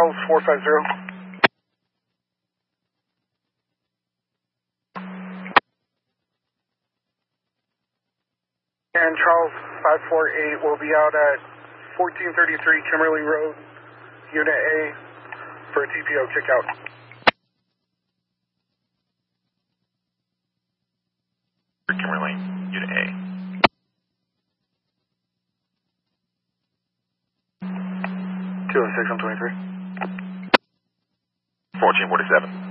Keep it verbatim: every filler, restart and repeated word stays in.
Charles four five zero. And Charles five four eight will be out at fourteen thirty-three Kimberly Road, Unit A, for a T P O kickout. Kimberly, Unit A. two oh six, I'm twenty-three. fourteen forty-seven.